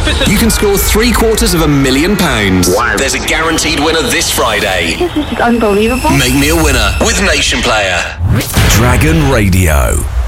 magnificent. You can score £750,000. Wow. There's a guaranteed winner this Friday. This is unbelievable. Make me a winner with Nation Player. Dragon Radio.